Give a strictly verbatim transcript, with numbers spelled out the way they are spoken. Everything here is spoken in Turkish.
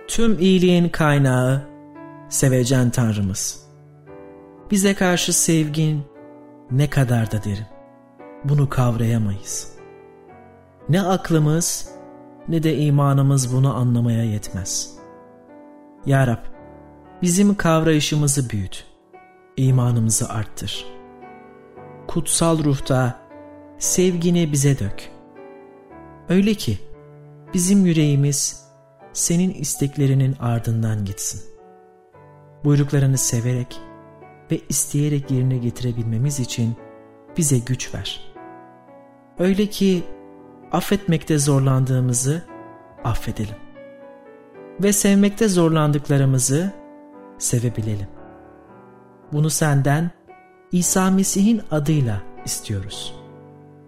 tüm iyiliğin kaynağı, sevecen Tanrımız. Bize karşı sevgin ne kadar da derin. Bunu kavrayamayız. Ne aklımız ne de imanımız bunu anlamaya yetmez. Ya Rab, bizim kavrayışımızı büyüt, imanımızı arttır. Kutsal ruhta sevgini bize dök. Öyle ki bizim yüreğimiz senin isteklerinin ardından gitsin. Buyruklarını severek ve isteyerek yerine getirebilmemiz için bize güç ver. Öyle ki affetmekte zorlandığımızı affedelim ve sevmekte zorlandıklarımızı sevebilelim. Bunu senden İsa Mesih'in adıyla istiyoruz.